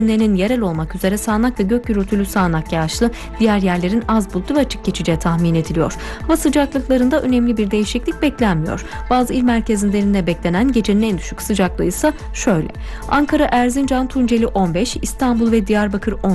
bölgelerinin yerel olmak üzere sağanak ve gök gürültülü sağanak yağışlı, diğer yerlerin az bulutlu ve açık geçeceği tahmin ediliyor. Hava sıcaklıklarında önemli bir değişiklik beklenmiyor. Bazı il merkezlerinde beklenen gecenin en düşük sıcaklığı ise şöyle: Ankara, Erzincan, Tunceli 15, İstanbul ve Diyarbakır 10,